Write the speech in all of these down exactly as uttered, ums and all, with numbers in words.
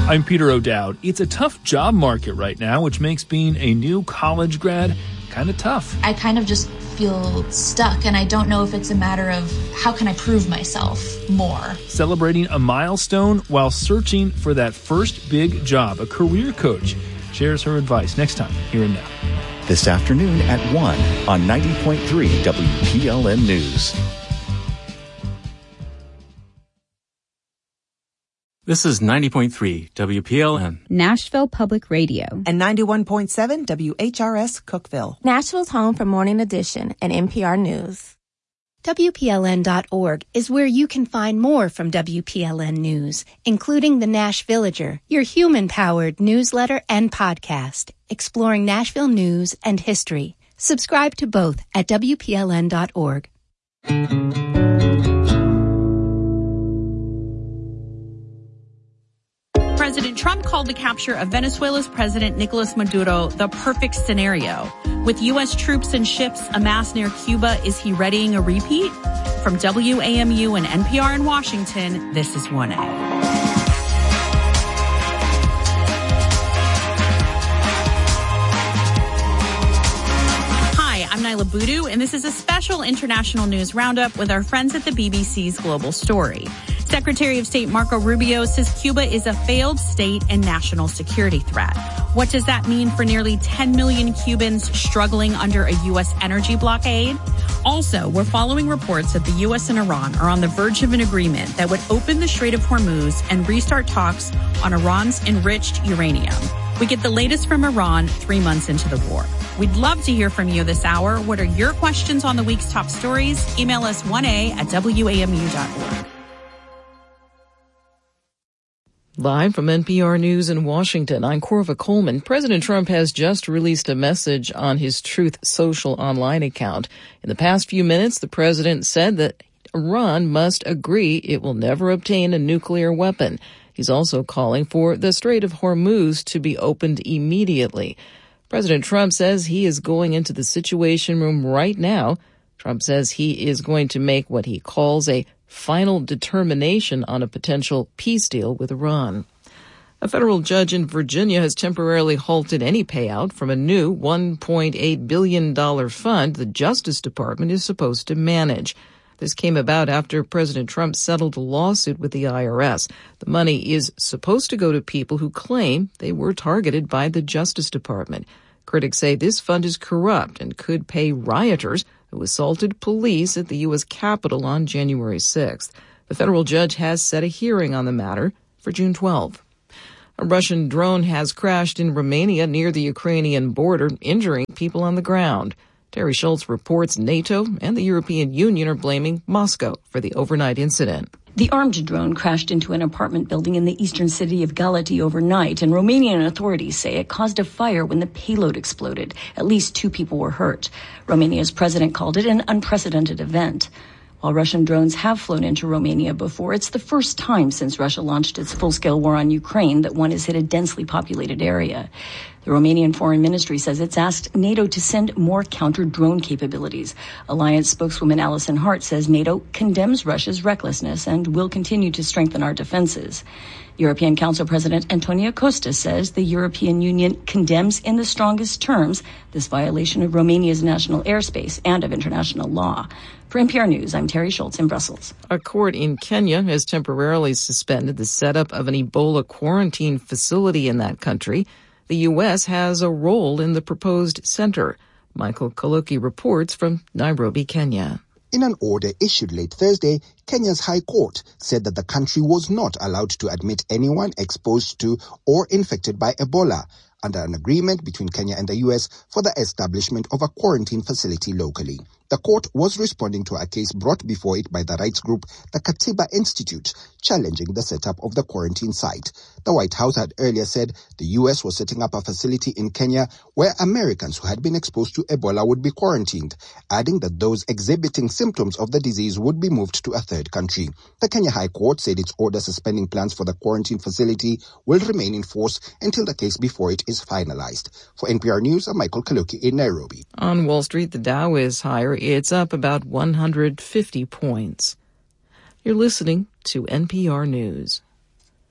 I'm Peter O'Dowd. It's a tough job market right now, which makes being a new college grad kind of tough. I kind of just feel stuck, and I don't know if it's a matter of how can I prove myself more. Celebrating a milestone while searching for that first big job, a career coach shares her advice next time, here and now. This afternoon at one on ninety point three W P L N News. This is ninety point three W P L N. Nashville Public Radio. And ninety-one point seven W H R S Cookeville. Nashville's home for Morning Edition and N P R News. W P L N dot org is where you can find more from W P L N News, including the Nash Villager, your human-powered newsletter and podcast, exploring Nashville news and history. Subscribe to both at W P L N dot org. President Trump called the capture of Venezuela's President Nicolas Maduro the perfect scenario. With U S troops and ships amassed near Cuba, is he readying a repeat? From W A M U and N P R in Washington, this is one A. I'm Nyla Boodoo, and this is a special international news roundup with our friends at the B B C's Global Story. Secretary of State Marco Rubio says Cuba is a failed state and national security threat. What does that mean for nearly ten million Cubans struggling under a U S energy blockade? Also, we're following reports that the U S and Iran are on the verge of an agreement that would open the Strait of Hormuz and restart talks on Iran's enriched uranium. We get the latest from Iran three months into the war. We'd love to hear from you this hour. What are your questions on the week's top stories? Email us one A at W A M U dot org. Live from N P R News in Washington, I'm Corva Coleman. President Trump has just released a message on his Truth Social online account. In the past few minutes, the president said that Iran must agree it will never obtain a nuclear weapon. He's also calling for the Strait of Hormuz to be opened immediately. President Trump says he is going into the Situation Room right now. Trump says he is going to make what he calls a final determination on a potential peace deal with Iran. A federal judge in Virginia has temporarily halted any payout from a new one point eight billion dollars fund the Justice Department is supposed to manage. This came about after President Trump settled a lawsuit with the I R S. The money is supposed to go to people who claim they were targeted by the Justice Department. Critics say this fund is corrupt and could pay rioters who assaulted police at the U S Capitol on January sixth. The federal judge has set a hearing on the matter for June twelfth. A Russian drone has crashed in Romania near the Ukrainian border, injuring people on the ground. Terry Schultz reports NATO and the European Union are blaming Moscow for the overnight incident. The armed drone crashed into an apartment building in the eastern city of Galati overnight, and Romanian authorities say it caused a fire when the payload exploded. At least two people were hurt. Romania's president called it an unprecedented event. While Russian drones have flown into Romania before, it's the first time since Russia launched its full-scale war on Ukraine that one has hit a densely populated area. The Romanian Foreign Ministry says it's asked NATO to send more counter-drone capabilities. Alliance spokeswoman Alison Hart says NATO condemns Russia's recklessness and will continue to strengthen our defenses. European Council President Antonio Costa says the European Union condemns in the strongest terms this violation of Romania's national airspace and of international law. For N P R News, I'm Terry Schultz in Brussels. A court in Kenya has temporarily suspended the setup of an Ebola quarantine facility in that country. The U S has a role in the proposed center. Michael Kaloki reports from Nairobi, Kenya. In an order issued late Thursday, Kenya's High Court said that the country was not allowed to admit anyone exposed to or infected by Ebola under an agreement between Kenya and the U S for the establishment of a quarantine facility locally. The court was responding to a case brought before it by the rights group, the Katiba Institute, challenging the setup of the quarantine site. The White House had earlier said the U S was setting up a facility in Kenya where Americans who had been exposed to Ebola would be quarantined, adding that those exhibiting symptoms of the disease would be moved to a third country. The Kenya High Court said its order suspending plans for the quarantine facility will remain in force until the case before it is finalized. For N P R News, I'm Michael Kaloki in Nairobi. On Wall Street, the Dow is higher. It's up about one hundred fifty points. You're listening to N P R News.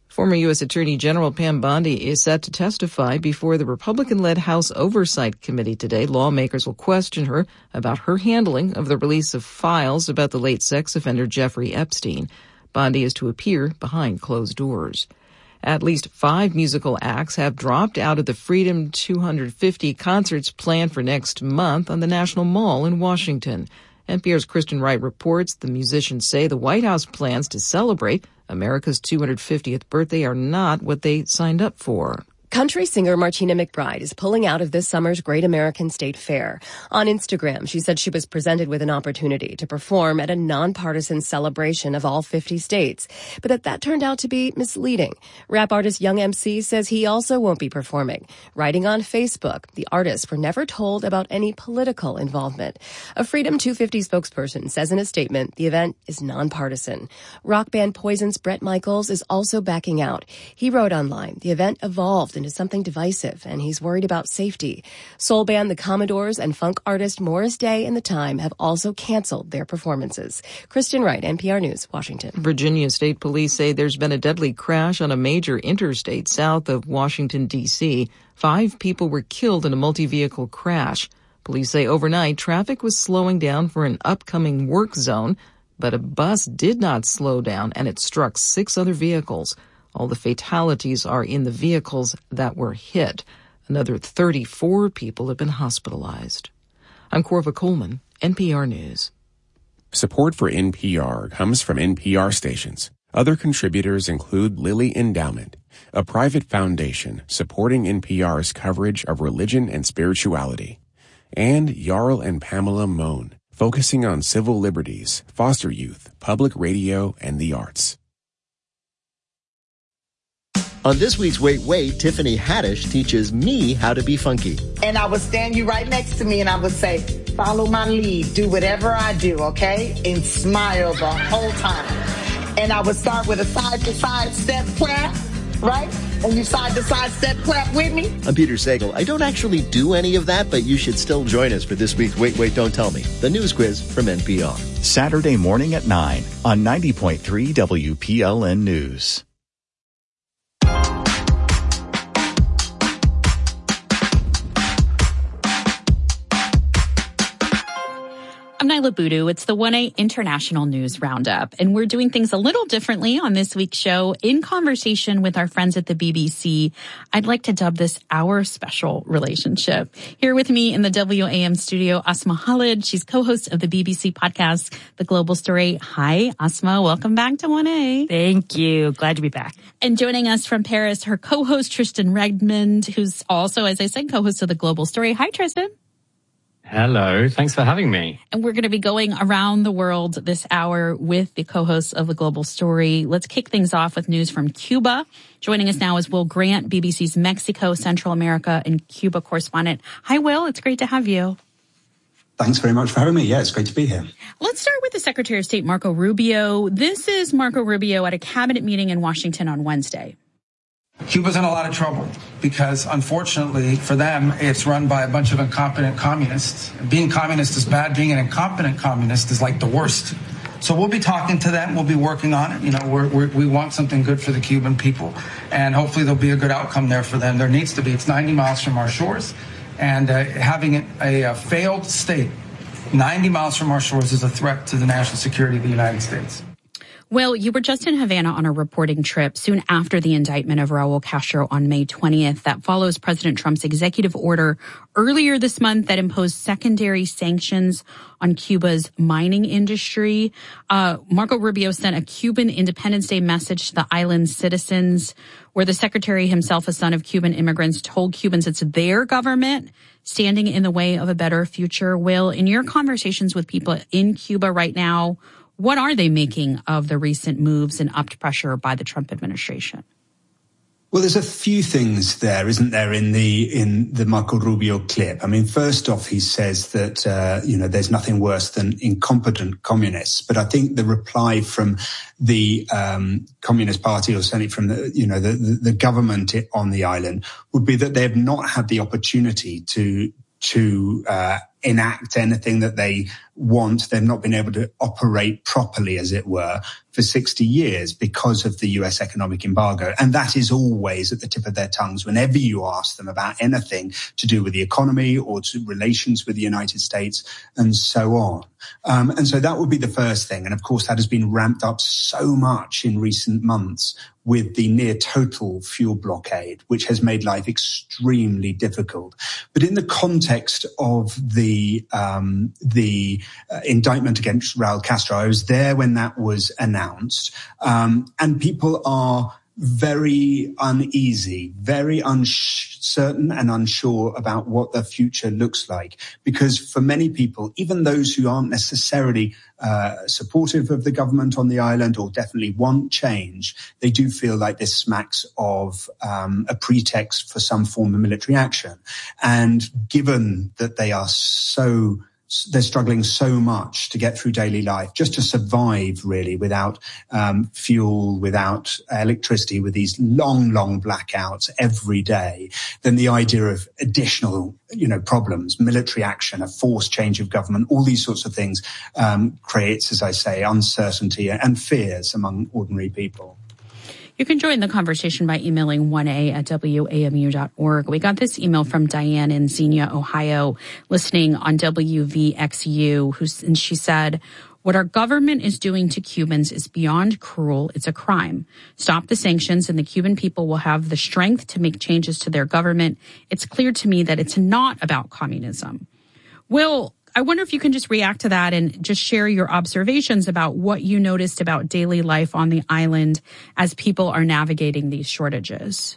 Former U S Attorney General Pam Bondi is set to testify before the Republican-led House Oversight Committee today. Lawmakers will question her about her handling of the release of files about the late sex offender Jeffrey Epstein. Bondi is to appear behind closed doors. At least five musical acts have dropped out of the Freedom two hundred fifty concerts planned for next month on the National Mall in Washington. N P R's Kristen Wright reports the musicians say the White House plans to celebrate America's two hundred fiftieth birthday are not what they signed up for. Country singer Martina McBride is pulling out of this summer's Great American State Fair. On Instagram, she said she was presented with an opportunity to perform at a nonpartisan celebration of all fifty states, but that that turned out to be misleading. Rap artist Young M C says he also won't be performing. Writing on Facebook, the artists were never told about any political involvement. A Freedom two fifty spokesperson says in a statement the event is nonpartisan. Rock band Poison's Bret Michaels is also backing out. He wrote online, the event evolved into something divisive, and he's worried about safety. Soul band The Commodores and funk artist Morris Day and The Time have also canceled their performances. Kristen Wright, N P R News, Washington. Virginia State Police say there's been a deadly crash on a major interstate south of Washington, D C Five people were killed in a multi-vehicle crash. Police say overnight traffic was slowing down for an upcoming work zone, but a bus did not slow down and it struck six other vehicles. All the fatalities are in the vehicles that were hit. Another thirty-four people have been hospitalized. I'm Corva Coleman, N P R News. Support for N P R comes from N P R stations. Other contributors include Lilly Endowment, a private foundation supporting N P R's coverage of religion and spirituality, and Jarl and Pamela Mohn, focusing on civil liberties, foster youth, public radio, and the arts. On this week's Wait, Wait, Tiffany Haddish teaches me how to be funky. And I would stand you right next to me and I would say, follow my lead, do whatever I do, okay? And smile the whole time. And I would start with a side-to-side step clap, right? And you side-to-side step clap with me. I'm Peter Sagal. I don't actually do any of that, but you should still join us for this week's Wait, Wait, Don't Tell Me, the news quiz from N P R. Saturday morning at nine on ninety point three W P L N News. I'm Nyla Boodoo. It's the one A International News Roundup, and we're doing things a little differently on this week's show. In conversation with our friends at the B B C, I'd like to dub this our special relationship. Here with me in the W A M studio, Asma Khalid. She's co-host of the B B C podcast, The Global Story. Hi, Asma. Welcome back to one A. Thank you. Glad to be back. And joining us from Paris, her co-host, Tristan Redmond, who's also, as I said, co-host of The Global Story. Hi, Tristan. Hello. Thanks for having me. And we're going to be going around the world this hour with the co-hosts of The Global Story. Let's kick things off with news from Cuba. Joining us now is Will Grant, B B C's Mexico, Central America, and Cuba correspondent. Hi, Will. It's great to have you. Thanks very much for having me. Yeah, it's great to be here. Let's start with the Secretary of State, Marco Rubio. This is Marco Rubio at a cabinet meeting in Washington on Wednesday. Cuba's in a lot of trouble because, unfortunately, for them, it's run by a bunch of incompetent communists. Being communist is bad. Being an incompetent communist is like the worst. So we'll be talking to them. We'll be working on it. You know, we're, we're, we want something good for the Cuban people, and hopefully there'll be a good outcome there for them. There needs to be. It's ninety miles from our shores, and uh, having a, a failed state ninety miles from our shores is a threat to the national security of the United States. Well, you were just in Havana on a reporting trip soon after the indictment of Raul Castro on May twentieth. That follows President Trump's executive order earlier this month that imposed secondary sanctions on Cuba's mining industry. Uh, Marco Rubio sent a Cuban Independence Day message to the island's citizens, where the secretary himself, a son of Cuban immigrants, told Cubans it's their government standing in the way of a better future. Will, in your conversations with people in Cuba right now, what are they making of the recent moves and upped pressure by the Trump administration? Well, there's a few things there, isn't there, in the in the Marco Rubio clip? I mean, first off, he says that, uh, you know, there's nothing worse than incompetent communists. But I think the reply from the um, Communist Party, or certainly from the, you know, the, the, the government on the island, would be that they have not had the opportunity to to uh enact anything that they want. They've not been able to operate properly, as it were, for sixty years because of the U S economic embargo. And that is always at the tip of their tongues whenever you ask them about anything to do with the economy or to relations with the United States and so on. Um, and so that would be the first thing. And of course, that has been ramped up so much in recent months with the near total fuel blockade, which has made life extremely difficult. But in the context of the um, the uh, indictment against Raul Castro, I was there when that was announced, um, and people are very uneasy, very uncertain and unsure about what the future looks like. Because for many people, even those who aren't necessarily uh, supportive of the government on the island or definitely want change, they do feel like this smacks of um, a pretext for some form of military action. And given that they are so they're struggling so much to get through daily life, just to survive, really, without um, fuel, without electricity, with these long, long blackouts every day, then the idea of additional, you know, problems, military action, a forced change of government, all these sorts of things um, creates, as I say, uncertainty and fears among ordinary people. You can join the conversation by emailing one a at w a m u dot org. We got this email from Diane in Xenia, Ohio, listening on W V X U, who's, and she said, "What our government is doing to Cubans is beyond cruel. It's a crime. Stop the sanctions and the Cuban people will have the strength to make changes to their government. It's clear to me that it's not about communism." Will, I wonder if you can just react to that and just share your observations about what you noticed about daily life on the island as people are navigating these shortages.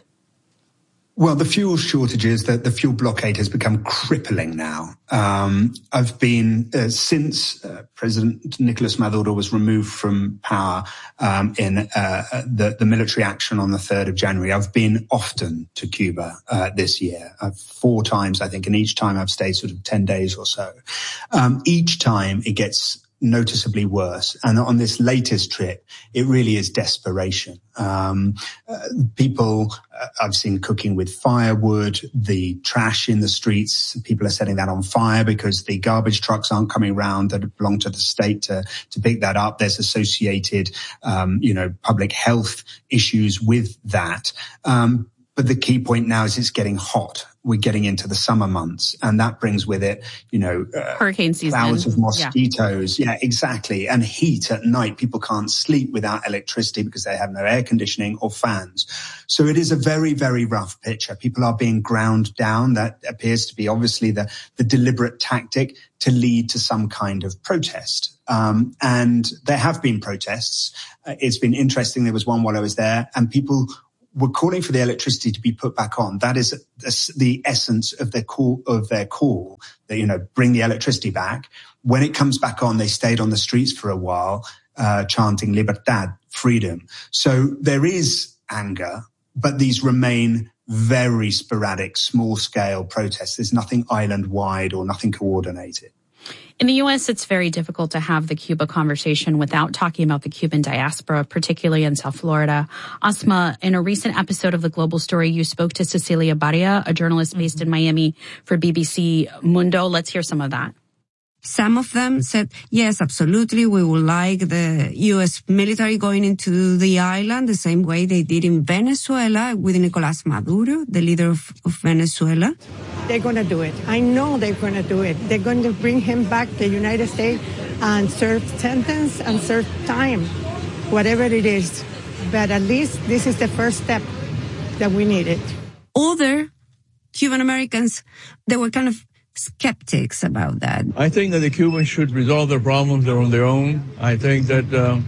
Well, the fuel shortages, the, the fuel blockade has become crippling now. Um, I've been, uh, since uh, President Nicolas Maduro was removed from power um, in uh, the, the military action on the third of January, I've been often to Cuba uh, this year, uh, four times, I think, and each time I've stayed sort of ten days or so. Um, each time it gets noticeably worse. And on this latest trip, it really is desperation. Um, uh, people, uh, I've seen cooking with firewood, the trash in the streets, people are setting that on fire because the garbage trucks aren't coming around that belong to the state to, to pick that up. There's associated, um, you know, public health issues with that. Um, but the key point now is it's getting hot. We're getting into the summer months, and that brings with it, you know, uh, hurricane season, clouds of mosquitoes. Yeah. yeah, exactly. And heat at night. People can't sleep without electricity because they have no air conditioning or fans. So it is a very, very rough picture. People are being ground down. That appears to be obviously the, the deliberate tactic to lead to some kind of protest. Um, and there have been protests. Uh, it's been interesting. There was one while I was there, and people were calling for the electricity to be put back on. That is the essence of their call, of their call, that, you know, bring the electricity back. When it comes back on, they stayed on the streets for a while, uh, chanting libertad, freedom. So there is anger, but these remain very sporadic, small scale protests. There's nothing island wide or nothing coordinated. In the U S, it's very difficult to have the Cuba conversation without talking about the Cuban diaspora, particularly in South Florida. Asma, in a recent episode of The Global Story, you spoke to Cecilia Barria, a journalist based in Miami for B B C Mundo. Let's hear some of that. Some of them said, yes, absolutely, we would like the U S military going into the island the same way they did in Venezuela with Nicolás Maduro, the leader of, of Venezuela. They're going to do it. I know they're going to do it. They're going to bring him back to the United States and serve sentence and serve time, whatever it is. But at least this is the first step that we needed. Other Cuban Americans, they were kind of skeptics about that. I think that the Cubans should resolve their problems on their own. I think that um,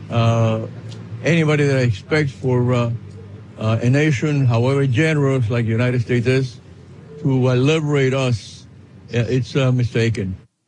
uh, anybody that expects for uh, uh, a nation, however generous like the United States is, to uh, liberate us, it's uh, mistaken.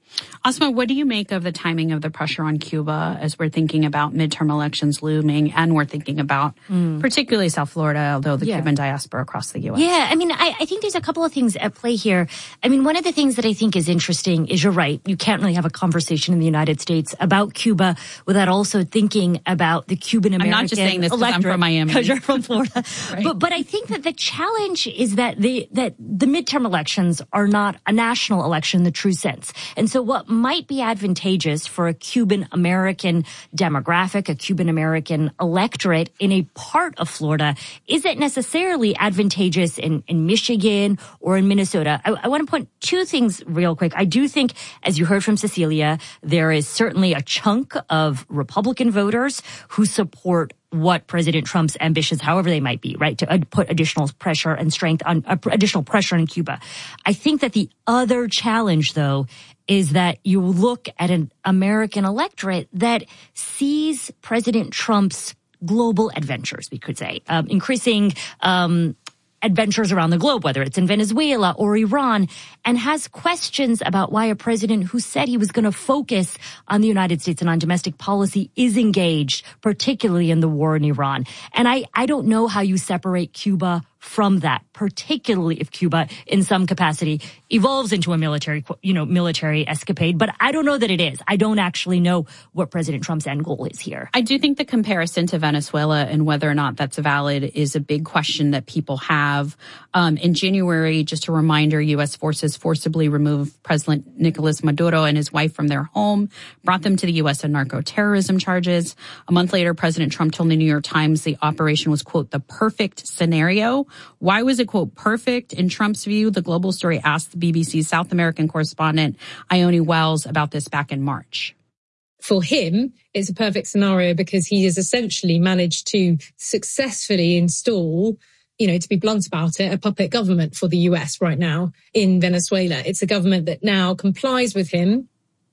Asma, what do you make of the timing of the pressure on Cuba as we're thinking about midterm elections looming and we're thinking about mm. particularly South Florida, although the yeah. Cuban diaspora across the U S? Yeah, I mean, I, I think there's a couple of things at play here. I mean, one of the things that I think is interesting is you're right. You can't really have a conversation in the United States about Cuba without also thinking about the Cuban American electorate. I'm not just saying this because I'm from Miami. Because you're from Florida. right. But but I think that the challenge is that the that the midterm elections are not a national election in the true sense. And so what might be advantageous for a Cuban American demographic, a Cuban American electorate in a part of Florida isn't necessarily advantageous in, in Michigan or in Minnesota. I, I want to point two things real quick. I do think, as you heard from Cecilia, there is certainly a chunk of Republican voters who support what President Trump's ambitions, however they might be, right, to put additional pressure and strength on uh, additional pressure on Cuba. I think that the other challenge, though, is that you look at an American electorate that sees President Trump's global adventures, we could say, um, increasing um adventures around the globe, whether it's in Venezuela or Iran, and has questions about why a president who said he was going to focus on the United States and on domestic policy is engaged, particularly in the war in Iran. And I, I don't know how you separate Cuba from that, particularly if Cuba, in some capacity, evolves into a military, you know, military escapade. But I don't know that it is. I don't actually know what President Trump's end goal is here. I do think the comparison to Venezuela and whether or not that's valid is a big question that people have. Um, in January, just a reminder, U S forces forcibly removed President Nicolas Maduro and his wife from their home, brought them to the U S on narco-terrorism charges. A month later, President Trump told the New York Times the operation was, quote, the perfect scenario. Why was it, quote, perfect in Trump's view? The Global Story asked the B B C's South American correspondent Ione Wells about this back in March. For him, it's a perfect scenario because he has essentially managed to successfully install, you know, to be blunt about it, a puppet government for the U S right now in Venezuela. It's a government that now complies with him.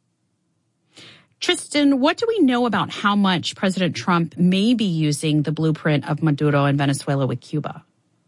Tristan, what do we know about how much President Trump may be using the blueprint of Maduro in Venezuela with Cuba?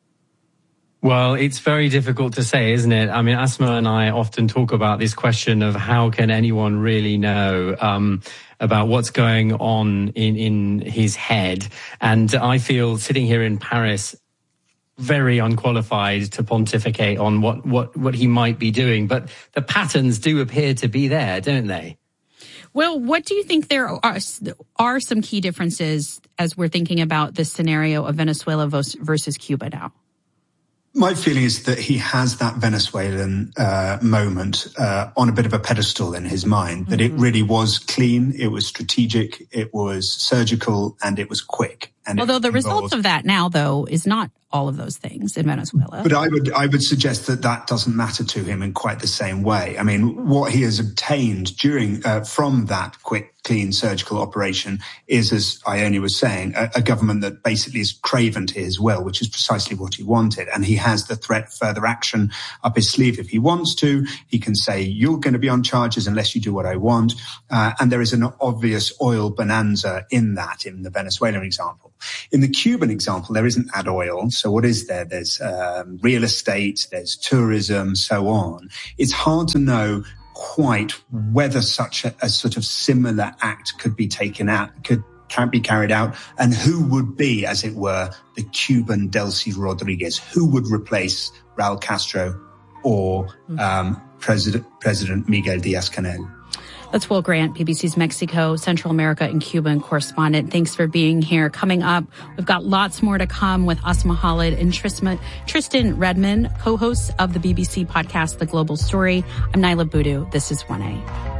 Well, it's very difficult to say, isn't it? I mean, Asma and I often talk about this question of how can anyone really know um, about what's going on in, in his head. And I feel sitting here in Paris very unqualified to pontificate on what, what, what he might be doing. But the patterns do appear to be there, don't they? Well, what do you think there are, are some key differences as we're thinking about this scenario of Venezuela versus Cuba now? My feeling is that he has that Venezuelan uh, moment uh, on a bit of a pedestal in his mind, that mm-hmm. it really was clean, it was strategic, it was surgical, and it was quick. And Although the involved... results of that now, though, is not all of those things in Venezuela. But I would I would suggest that that doesn't matter to him in quite the same way. I mean, what he has obtained during uh, from that quick, clean surgical operation is, as Ione was saying, a, a government that basically is craven to his will, which is precisely what he wanted. And he has the threat of further action up his sleeve if he wants to. He can say, you're going to be on charges unless you do what I want. Uh, and there is an obvious oil bonanza in that, in the Venezuelan example. In the Cuban example, there isn't that oil. So what is there? There's um, real estate, there's tourism, so on. It's hard to know quite whether such a, a sort of similar act could be taken out, could can be carried out, and who would be, as it were, the Cuban Delcy Rodriguez, who would replace Raul Castro or um, President President Miguel Diaz-Canel. That's Will Grant, B B C's Mexico, Central America, and Cuban correspondent. Thanks for being here. Coming up, we've got lots more to come with Asma Khalid and Tristan, Tristan Redmond, co-hosts of the B B C podcast, The Global Story. I'm Naila Boodoo. This is one A.